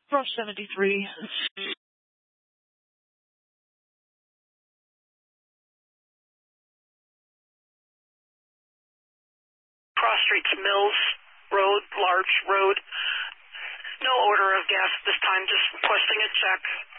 Rush 73. Cross Streets Mills Road, Larch Road. No order of gas at this time, just requesting a check.